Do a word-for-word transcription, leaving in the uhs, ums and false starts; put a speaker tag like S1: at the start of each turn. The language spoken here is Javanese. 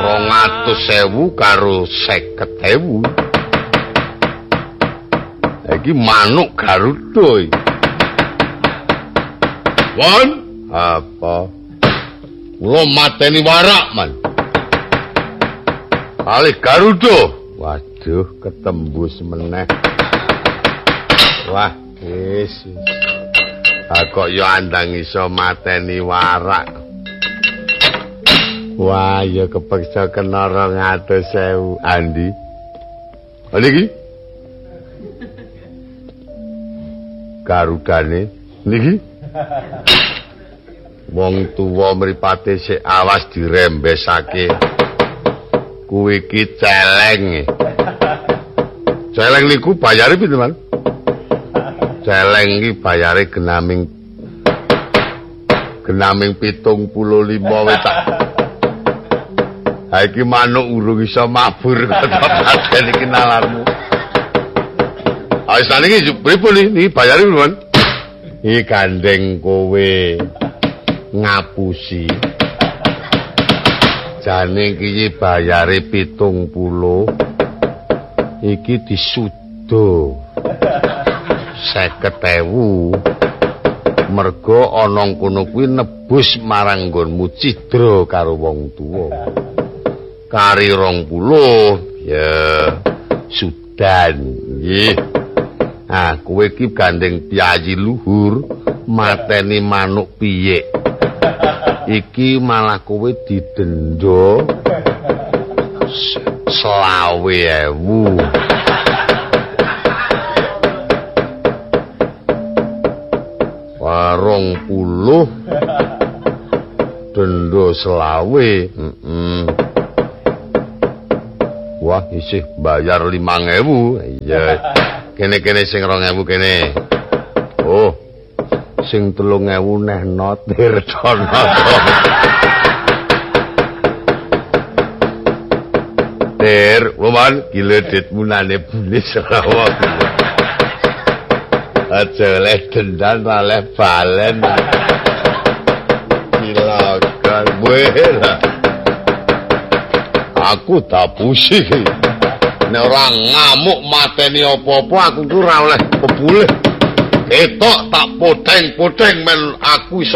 S1: rong atus ewu karo seket ewu. Iki manuk Garuda. Wan, apa? Kula mateni warak, Man. Kali Garuda. Waduh, ketembus meneh. Wah, wis. Ah kok ya andang iso mateni warak. Wah, ya kepeksa kena rong atus ewu. Andi. Andi iki? Garudane niki wong tuwa mripate sik awas dirembesake kuwi iki celeng celeng niku bayare pinten Man? Celeng iki bayare genaming genaming pitung puluh lima wetak. Ha iki manuk urung iso mabur kata iki nalarmu. Ayo sana iki pripun iki bayare piro, iki gandeng kowe ngapusi. Jane iki bayare pitung puluh. Iki disudo seket ewu. Merga ana kono kuwi nebus marang nggonmu cidra karo wong tuwa. Kari rong puluh ya sudan nggih. Ah, kowe iki gandeng piyayi luhur, mateni manuk piyik. Iki malah kowe didenda selawe ewu. Warung puluh denda selawe. Heeh. Wah, isih bayar limang ewu. Iya. Kene-kene sing rong ewu kene. Oh. Sing telung ewu neh notir dono. Ter, woman, giledit munane bulis rawa. Aja oleh dendan oleh balen. Silakan buela. Aku tak pusing. Nek ora ngamuk mateni apa-apa aku ku ora oleh bebuleh. Etok tak poteng-poteng men aku iso